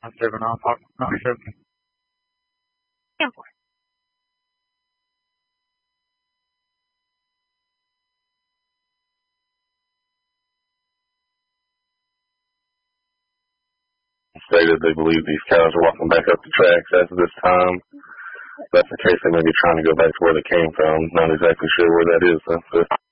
Not sure, but not sure. Campfire. Stated they believe these cows are walking back up the tracks after this time. If that's the case, they may be trying to go back to where they came from. Not exactly sure where that is, though.